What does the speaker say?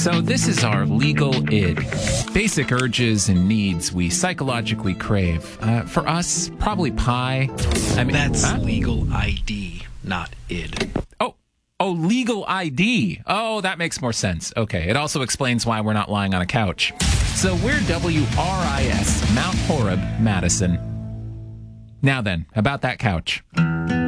So this is our legal id. Basic urges and needs we psychologically crave. For us, probably pie. That's legal ID, not id. Oh, legal ID. Oh, that makes more sense. Okay. It also explains why we're not lying on a couch. So we're WRIS, Mount Horeb, Madison. Now then, about that couch.